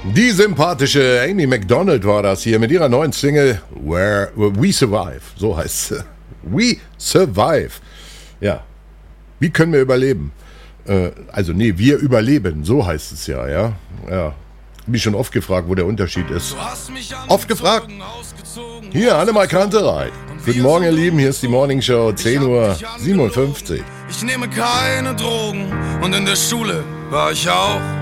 Die sympathische Amy Macdonald war das hier mit ihrer neuen Single Where We Survive. So heißt sie. We Survive. Ja. Wie können wir überleben? Wir überleben. So heißt es ja. Ja. Hab mich schon oft gefragt, wo der Unterschied ist. Oft gefragt? Hier, Annemal Kanterei. Guten Morgen, ihr Lieben. Hier ist die Morning Show, 10:57 Uhr. Ich nehme keine Drogen und in der Schule war ich auch